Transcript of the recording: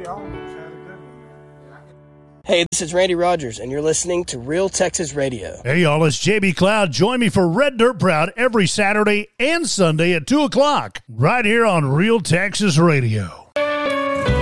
almost had a good one. Hey, this is Randy Rogers, and you're listening to Real Texas Radio. Hey, y'all, it's JB Cloud. Join me for Red Dirt Proud every Saturday and Sunday at 2 o'clock, right here on Real Texas Radio.